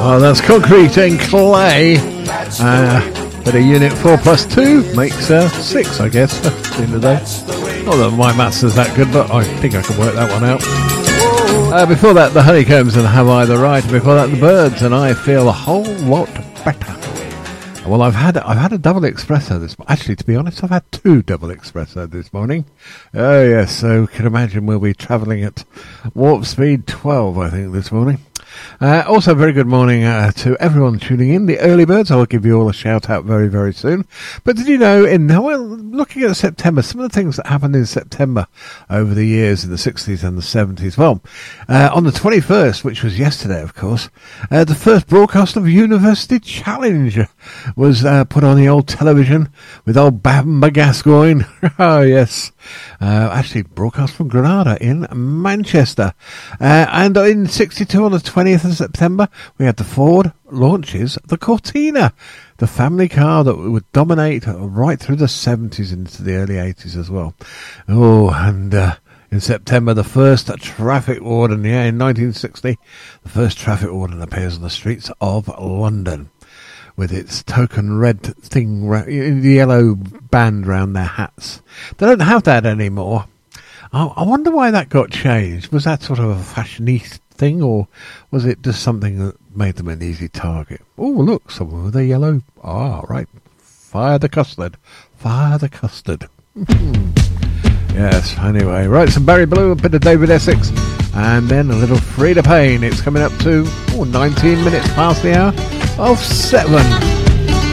Oh, that's Concrete and Clay. But a unit 4 plus 2 makes 6, I guess, at the end of the day. Not that my maths is that good, but I think I can work that one out. Before that, the Honeycombs and Have I the Right. Before that, the Birds and I Feel a Whole Lot Better. Well, I've had a double espresso this morning. Actually, to be honest, I've had 2 double espresso this morning. Oh yes, so you can imagine we'll be travelling at warp speed 12, I think, this morning. Also, very good morning to everyone tuning in. The early birds, I'll give you all a shout out very, very soon. But did you know, looking at September, some of the things that happened in September over the years in the 60s and the 70s? Well, on the 21st, which was yesterday, of course, the first broadcast of University Challenge was put on the old television with old Bamba Gascoigne. Oh, yes. Actually broadcast from Granada in Manchester. And in 62 on the 20th of September, we had the Ford launches the Cortina, the family car that would dominate right through the 70s into the early 80s as well. Oh, and in September, the first traffic warden, in 1960, the first traffic warden appears on the streets of London with its token red thing, the yellow band round their hats. They don't have that anymore. I wonder why that got changed. Was that sort of a fashionista thing, or was it just something that made them an easy target? Oh, look, someone with a yellow... Ah, right. Fire the custard. Fire the custard. Yes, anyway. Right, some Barry Blue, a bit of David Essex, and then a little Frida Payne. It's coming up to 19 minutes past the hour of 7.